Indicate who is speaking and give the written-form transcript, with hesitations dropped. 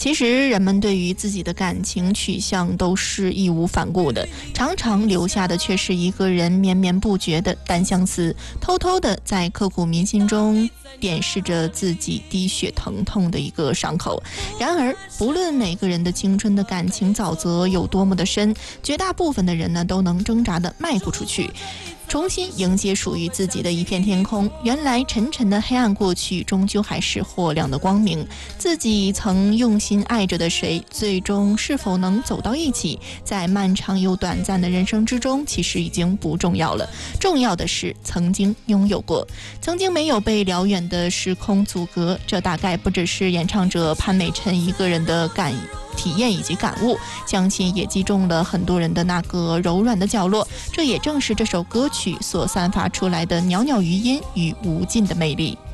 Speaker 1: 其实人们对于自己的感情取向都是义无反顾的，常常留下的却是一个人绵绵不绝的单相思，偷偷的在刻骨铭心中点视着自己滴血疼痛的一个伤口。然而不论每个人的青春的感情沼泽有多么的深，绝大部分的人呢都能挣扎的迈不出去，重新迎接属于自己的一片天空。原来沉沉的黑暗过去，终究还是豁亮的光明。自己曾用心爱着的谁，最终是否能走到一起，在漫长又短暂的人生之中，其实已经不重要了。重要的是曾经拥有过，曾经没有被辽远的时空阻隔。这大概不只是演唱者潘美辰一个人的体验以及感悟，相信也击中了很多人的那个柔软的角落。这也正是这首歌曲所散发出来的袅袅余音与无尽的魅力。